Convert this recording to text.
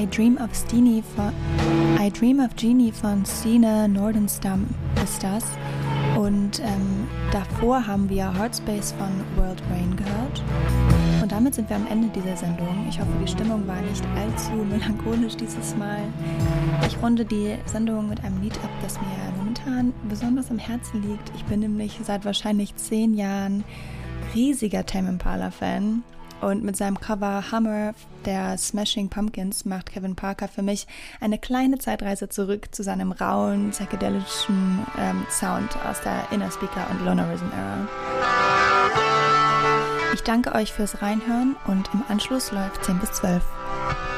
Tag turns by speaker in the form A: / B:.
A: I Dream of Jeannie von Stine Nordenstam ist das. Und davor haben wir Heartspace von World Rain gehört. Und damit sind wir am Ende dieser Sendung. Ich hoffe, die Stimmung war nicht allzu melancholisch dieses Mal. Ich runde die Sendung mit einem Lied ab, das mir momentan besonders am Herzen liegt. Ich bin nämlich seit wahrscheinlich 10 Jahren riesiger Tame Impala-Fan. Und mit seinem Cover Hummer der Smashing Pumpkins macht Kevin Parker für mich eine kleine Zeitreise zurück zu seinem rauen, psychedelischen Sound aus der Inner Speaker und Lonerism-Ära. Ich danke euch fürs Reinhören und im Anschluss läuft 10 bis 12.